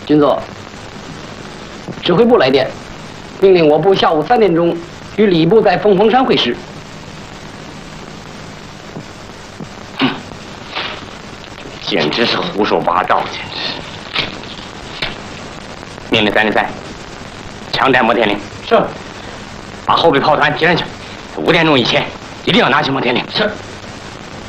军座，指挥部来电，命令我部下午3点钟与礼部在凤凰山会师。 简直是胡说八道！简直！命令303，强占摩天岭。 是。 把后备炮团提上去，5点钟以前一定要拿起摩天岭。 是。